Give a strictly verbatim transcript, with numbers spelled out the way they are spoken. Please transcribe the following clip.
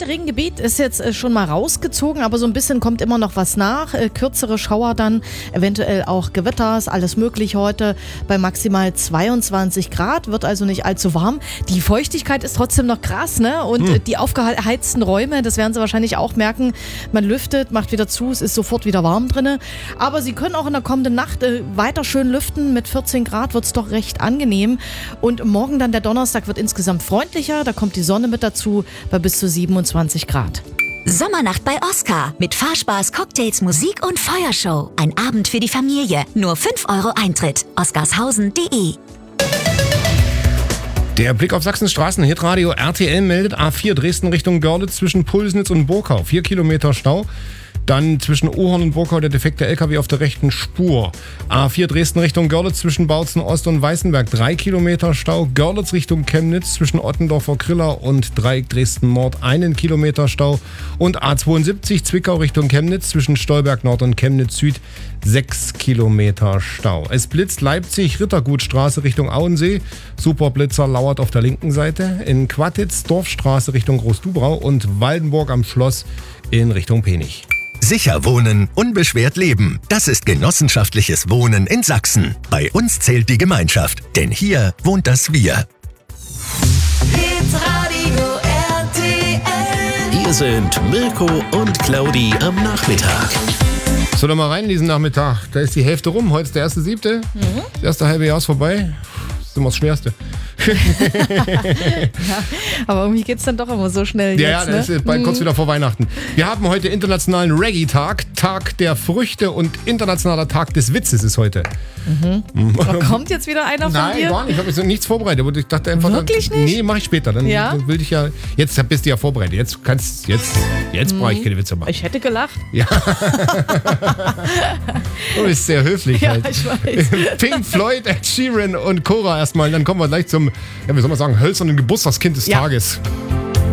zweite Regengebiet ist jetzt äh, schon mal rausgezogen, aber so ein bisschen kommt immer noch was nach. Äh, kürzere Schauer dann, eventuell auch Gewitter, ist alles möglich heute bei maximal zweiundzwanzig Grad, wird also nicht allzu warm. Die Feuchtigkeit ist trotzdem noch krass, ne? Und hm. äh, die aufgeheizten Räume, das werden Sie wahrscheinlich auch merken, man lüftet, macht wieder zu, es ist sofort wieder warm drin. Aber Sie können auch in der kommenden Nacht äh, weiter schön lüften, mit vierzehn Grad wird es doch recht angenehm. Und morgen dann der Donnerstag wird insgesamt freundlicher, da kommt die Sonne mit dazu bei bis zu siebenundzwanzig Grad. Sommernacht bei Oscar mit Fahrspaß, Cocktails, Musik und Feuershow. Ein Abend für die Familie. Nur fünf Euro Eintritt. oscarshausen punkt de. Der Blick auf Sachsens Straßen, Hitradio R T L meldet A vier Dresden Richtung Görlitz zwischen Pulsnitz und Burkau. Vier Kilometer Stau. Dann zwischen Ohorn und Burkau der defekte L K W auf der rechten Spur. A vier Dresden Richtung Görlitz zwischen Bautzen Ost und Weißenberg. Drei Kilometer Stau. Görlitz Richtung Chemnitz zwischen Ottendorfer Kriller und Dreieck Dresden Nord. Einen Kilometer Stau. Und A zweiundsiebzig Zwickau Richtung Chemnitz zwischen Stolberg Nord und Chemnitz Süd. Sechs Kilometer Stau. Es blitzt Leipzig Rittergutstraße Richtung Auensee. Superblitzer lauert auf der linken Seite. In Quattitz Dorfstraße Richtung Großdubrau und Waldenburg am Schloss in Richtung Penich. Sicher wohnen, unbeschwert leben. Das ist genossenschaftliches Wohnen in Sachsen. Bei uns zählt die Gemeinschaft, denn hier wohnt das Wir. Hitradio R T L. Hier sind Mirko und Claudi am Nachmittag. So, dann mal rein diesen Nachmittag. Da ist die Hälfte rum. Heute ist der erste Siebte. Mhm. Das erste halbe Jahr ist vorbei. Das ist immer das Schwerste. Ja, aber irgendwie geht es dann doch immer so schnell ja, jetzt, ja, das ne? ist bald mhm. kurz wieder vor Weihnachten. Wir haben heute internationalen Reggae-Tag, Tag der Früchte und internationaler Tag des Witzes ist heute. Mhm. Mhm. Oh, kommt jetzt wieder einer von Nein, dir? Nein, gar nicht. Ich habe jetzt nichts vorbereitet. Aber ich dachte einfach, Wirklich dann, nicht? Nee, mache ich später. Dann, ja? dann will ich ja. Jetzt bist du ja vorbereitet. Jetzt kannst jetzt, jetzt mhm. brauche ich keine Witze machen. Ich hätte gelacht. Ja. Du bist sehr höflich. Ja, halt. ich weiß. Pink Floyd, Ed Sheeran und Cora erstmal. Dann kommen wir gleich zum, ja, wie soll man sagen, hölzernen Geburtstagskind des ja. Tages.